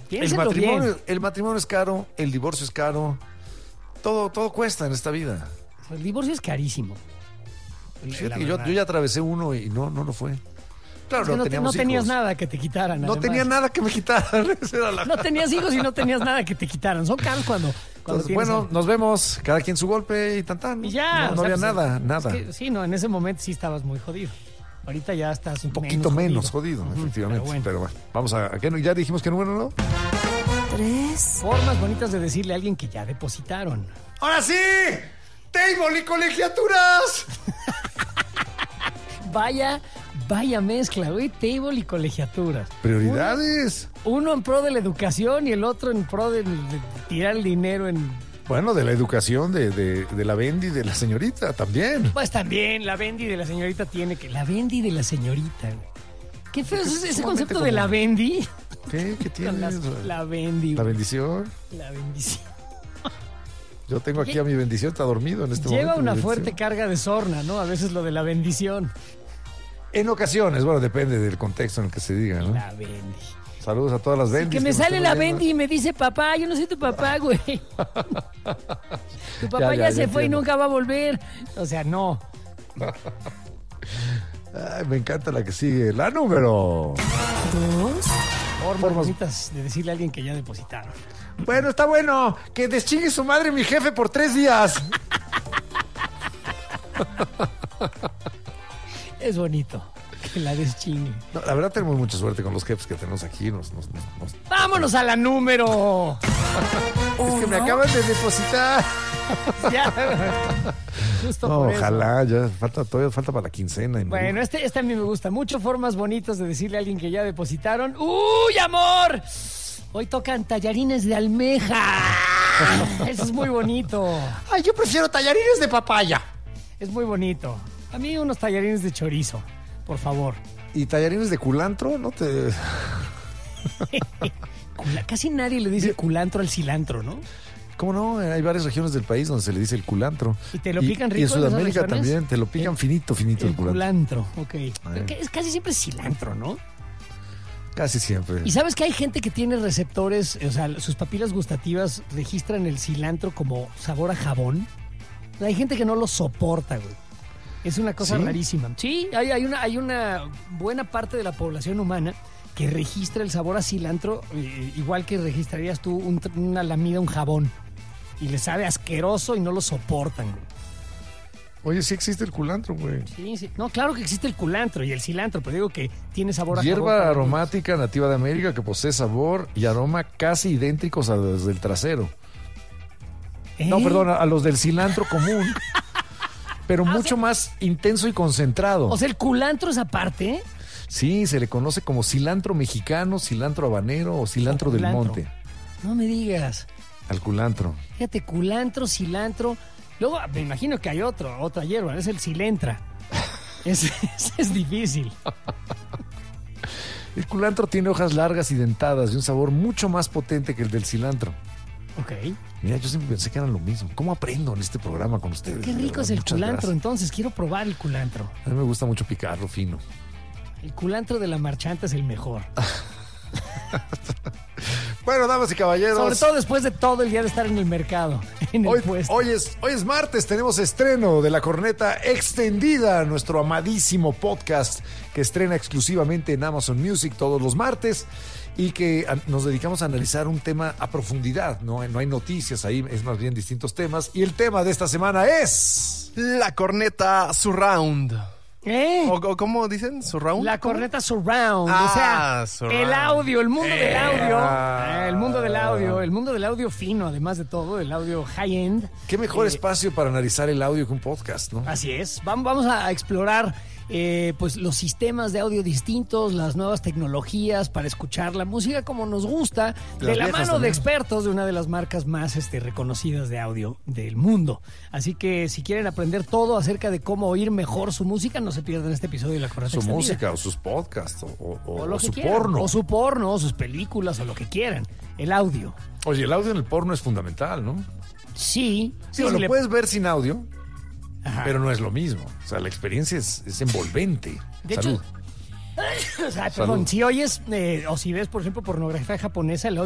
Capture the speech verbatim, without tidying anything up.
Piénsenlo el matrimonio, bien. el matrimonio es caro, el divorcio es caro, todo, todo cuesta en esta vida. El divorcio es carísimo. Fíjate que yo, yo ya atravesé uno y no, no lo fue. Claro, Es que no, no, te- teníamos no tenías hijos. nada que te quitaran. No además. tenía nada que me quitaran. Esa era la- No tenías hijos y no tenías nada que te quitaran. Son caros cuando, cuando Entonces, tienes bueno, nos vemos, cada quien su golpe y tan tan. Y ya. No, o no sea, había pues, nada, es nada. que, sí, no, en ese momento sí estabas muy jodido. Ahorita ya estás Un poquito menos jodido, Ujú, efectivamente. pero bueno. Pero bueno, vamos a, ¿a qué no- ya dijimos que número no. Tres. Formas bonitas de decirle a alguien que ya depositaron. ¡Ahora sí! ¡Table y colegiaturas! Vaya, vaya mezcla, güey. Table y colegiaturas. Prioridades. Uno, uno en pro de la educación y el otro en pro de, de tirar el dinero en... Bueno, de la educación de, de, de la Bendy, de la señorita también. Pues también, la Bendy de la señorita tiene que... La Bendy de la señorita, güey. Qué feo es ese Sumamente concepto de la común. Bendy. ¿Qué? ¿Qué Con las- tienes? la Bendy, La güey. bendición. La bendición. Yo tengo aquí a mi bendición, está dormido en este Lleva momento. una mi fuerte bendición. carga de sorna, ¿no? A veces lo de la bendición. En ocasiones, bueno, depende del contexto en el que se diga, ¿no? La Bendy. Saludos a todas las Bendis. Que me nos sale estén la oyendo. Bendy y me dice, papá, yo no soy tu papá, güey. Tu papá Ya, ya, ya, se ya fue y entiendo. nunca va a volver. O sea, no. Ay, me encanta la que sigue. La número. Dos. Formas bonitas de decirle a alguien que ya depositaron. Bueno, está bueno. Que deschingue su madre mi jefe por tres días. Es bonito que la deschingue. No, la verdad tenemos mucha suerte con los jefes que tenemos aquí. Nos, nos- nos- nos- ¡Vámonos a la número! Es que me acaban de depositar. Ya. Justo No, por eso. ojalá, ya falta todavía falta para la quincena. y me- Bueno, este, este a mí me gusta mucho. Formas bonitas de decirle a alguien que ya depositaron. ¡Uy, amor! Hoy tocan tallarines de almeja. Eso es muy bonito. Ay, yo prefiero tallarines de papaya. Es muy bonito. A mí unos tallarines de chorizo, por favor. Y tallarines de culantro, ¿no te...? Cula- Casi nadie le dice culantro al cilantro, ¿no? ¿Cómo no? Hay varias regiones del país donde se le dice el culantro. ¿Y te lo pican Y rico en en esas Sudamérica regiones? también, te lo pican El- finito, finito el, El culantro. culantro, ok. Pero que es casi siempre cilantro, ¿no? Casi siempre. Y sabes que hay gente que tiene receptores, o sea, sus papilas gustativas registran el cilantro como sabor a jabón. O sea, hay gente que no lo soporta, güey. Es una cosa ¿Sí? rarísima. Sí, hay, hay, una, hay una buena parte de la población humana que registra el sabor a cilantro eh, igual que registrarías tú un tr- una lamida, un jabón. Y le sabe asqueroso y no lo soportan, güey. Oye, sí existe el culantro, güey. Sí, sí. No, claro que existe el culantro y el cilantro, pero digo que tiene sabor a jabón. Hierba para aromática nativa de América que posee sabor y aroma casi idénticos a los del trasero. ¿Eh? No, perdón, a los del cilantro común. Pero Ah, mucho más intenso y concentrado. O sea, el culantro es aparte, ¿eh? Sí, se le conoce como cilantro mexicano, cilantro habanero o cilantro del Culantro. monte. No me digas. Al culantro. Fíjate, culantro, cilantro. Luego me imagino que hay otro, otra hierba, es el cilentra. Ese es, es difícil. El culantro tiene hojas largas y dentadas y un sabor mucho más potente que el del cilantro. Ok. Mira, yo siempre pensé que eran lo mismo. ¿Cómo aprendo en este programa con ustedes? Qué De rico verdad, es el muchas culantro, gracias. entonces. Quiero probar el culantro. A mí me gusta mucho picarlo fino. El culantro de la marchanta es el mejor. Bueno, damas y caballeros. Sobre todo después de todo el día de estar en el mercado, en el Hoy, puesto. hoy es, hoy es martes, tenemos estreno de La Corneta Extendida, nuestro amadísimo podcast que estrena exclusivamente en Amazon Music todos los martes y que a- nos dedicamos a analizar un tema a profundidad, no, hay- no hay noticias ahí, es más bien distintos temas. Y el tema de esta semana es... La corneta surround. ¿Eh? ¿O, o cómo dicen? ¿Surround? La corneta surround, Ah, o sea, surround. el audio, el mundo del Eh. audio, eh, el mundo del audio, el mundo del audio fino, además de todo, el audio high-end. ¿Qué mejor Eh, espacio para analizar el audio que un podcast, no? Así es. Vam- Vamos a explorar eh, pues los sistemas de audio distintos, las nuevas tecnologías para escuchar la música como nos gusta, Las de la viejas mano de también. expertos de una de las marcas más este, reconocidas de audio del mundo. Así que si quieren aprender todo acerca de cómo oír mejor su música, no se pierdan este episodio de La Corneta Su Extendida. música o sus podcasts o, o- o- O lo o que su quieran. porno. O su porno, o sus películas, o lo que quieran. El audio. Oye, el audio en el porno es fundamental, ¿no? Sí. sí, Sí, sí lo le- puedes ver sin audio, Ajá. pero no es lo mismo. O sea, la experiencia es, es envolvente. De Salud. hecho, o sea, perdón, si oyes eh, o si ves, por ejemplo, pornografía japonesa, el